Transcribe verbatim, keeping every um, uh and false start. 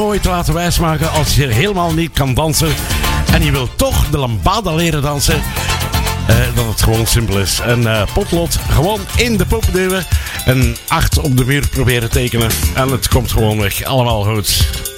ooit te laten wijsmaken als je helemaal niet kan dansen en je wilt toch de lambada leren dansen, uh, dat het gewoon simpel is. Een uh, potlood gewoon in de poppen duwen, een acht op de muur proberen tekenen en het komt gewoon weg. Allemaal goed.